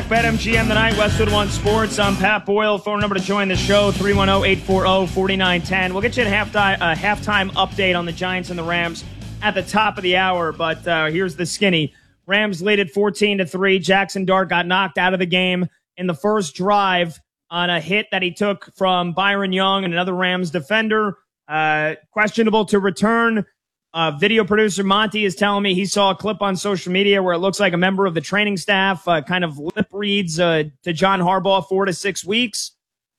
BetMGM tonight, Westwood One Sports. I'm Pat Boyle. Phone number to join the show, 310-840-4910. We'll get you a halftime update on the Giants and the Rams at the top of the hour, but here's the skinny. Rams lead at 14-3. Jackson Dart got knocked out of the game in the first drive on a hit that he took from Byron Young and another Rams defender. Questionable to return. Video producer Monty is telling me he saw a clip on social media where it looks like a member of the training staff kind of lip reads to John Harbaugh 4 to 6 weeks.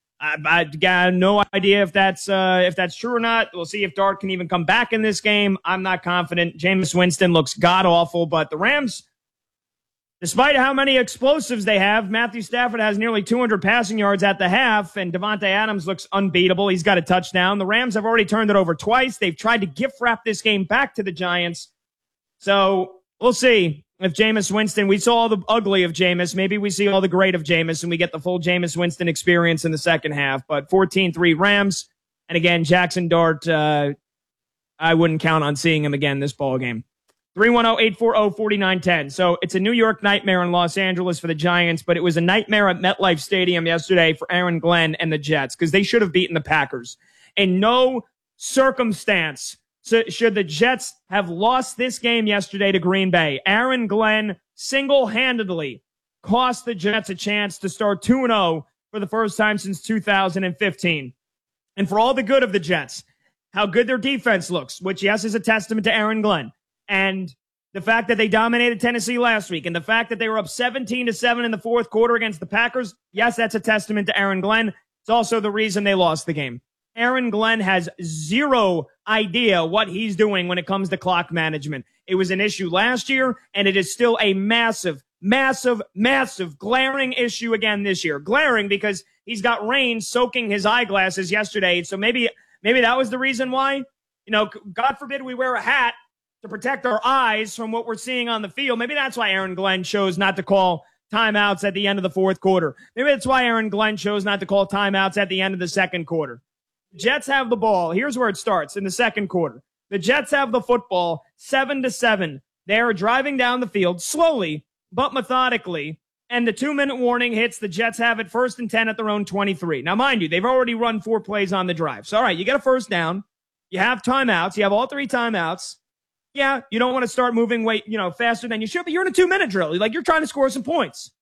I got no idea if that's true or not. We'll see if Dart can even come back in this game. I'm not confident. Jameis Winston looks god-awful, but the Rams, despite how many explosives they have, Matthew Stafford has nearly 200 passing yards at the half, and Devontae Adams looks unbeatable. He's got a touchdown. The Rams have already turned it over twice. They've tried to gift wrap this game back to the Giants. So we'll see if Jameis Winston, we saw all the ugly of Jameis. Maybe we see all the great of Jameis, and we get the full Jameis Winston experience in the second half. But 14-3 Rams. And again, Jackson Dart, I wouldn't count on seeing him again this ball game. 310-840-4910. So it's a New York nightmare in Los Angeles for the Giants, but it was a nightmare at MetLife Stadium yesterday for Aaron Glenn and the Jets because they should have beaten the Packers. In no circumstance should the Jets have lost this game yesterday to Green Bay. Aaron Glenn single-handedly cost the Jets a chance to start 2-0 for the first time since 2015. And for all the good of the Jets, how good their defense looks, which, yes, is a testament to Aaron Glenn, and the fact that they dominated Tennessee last week, and the fact that they were up 17-7 in the fourth quarter against the Packers, yes, that's a testament to Aaron Glenn. It's also the reason they lost the game. Aaron Glenn has zero idea what he's doing when it comes to clock management. It was an issue last year, and it is still a massive, massive, massive glaring issue again this year. Glaring because he's got rain soaking his eyeglasses yesterday, so maybe that was the reason why. You know, God forbid we wear a hat to protect our eyes from what we're seeing on the field. Maybe that's why Aaron Glenn chose not to call timeouts at the end of the fourth quarter. Maybe that's why Aaron Glenn chose not to call timeouts at the end of the second quarter. The Jets have the ball. Here's where it starts in the second quarter. The Jets have the football 7-7. They are driving down the field slowly, but methodically. And the 2-minute warning hits. The Jets have it 1st and 10 at their own 23. Now, mind you, they've already run 4 plays on the drive. So, all right, you get a first down. You have timeouts. You have all 3 timeouts. Yeah, you don't want to start moving faster than you should, but you're in a 2-minute drill. Like, you're trying to score some points.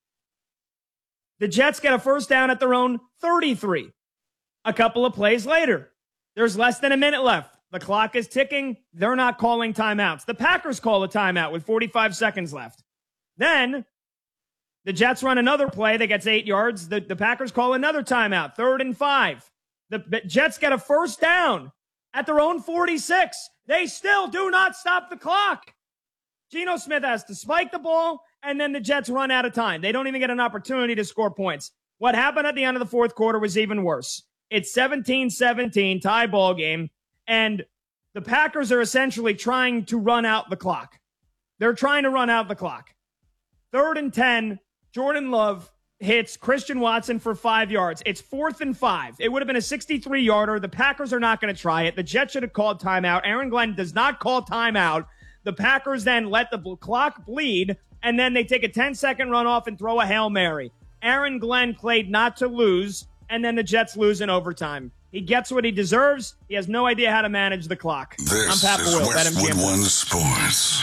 The Jets get a first down at their own 33. A couple of plays later, there's less than a minute left. The clock is ticking. They're not calling timeouts. The Packers call a timeout with 45 seconds left. Then the Jets run another play that gets 8 yards. The Packers call another timeout, 3rd and 5. The Jets get a first down at their own 46. They still do not stop the clock. Geno Smith has to spike the ball, and then the Jets run out of time. They don't even get an opportunity to score points. What happened at the end of the fourth quarter was even worse. It's 17-17, tie ball game, and the Packers are essentially trying to run out the clock. They're trying to run out the clock. 3rd and 10, Jordan Love hits Christian Watson for 5 yards. It's 4th and 5. It would have been a 63-yarder. The Packers are not going to try it. The Jets should have called timeout. Aaron Glenn does not call timeout. The Packers then let the clock bleed, and then they take a 10-second run off and throw a Hail Mary. Aaron Glenn played not to lose, and then the Jets lose in overtime. He gets what he deserves. He has no idea how to manage the clock. I'm Pat Boyle. Westwood One Sports.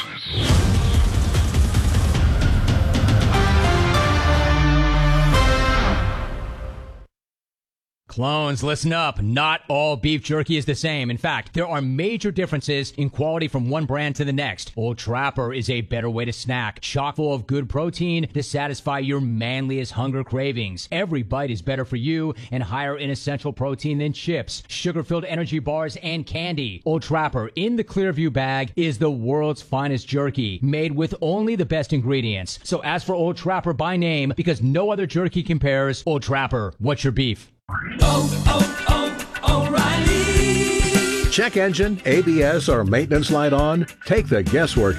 Clones, listen up. Not all beef jerky is the same. In fact, there are major differences in quality from one brand to the next. Old Trapper is a better way to snack, chock full of good protein to satisfy your manliest hunger cravings. Every bite is better for you and higher in essential protein than chips, sugar-filled energy bars, and candy. Old Trapper in the Clearview bag is the world's finest jerky, made with only the best ingredients. So ask for Old Trapper by name because no other jerky compares. Old Trapper, what's your beef? O'Reilly. Check engine, ABS, or maintenance light on? Take the guesswork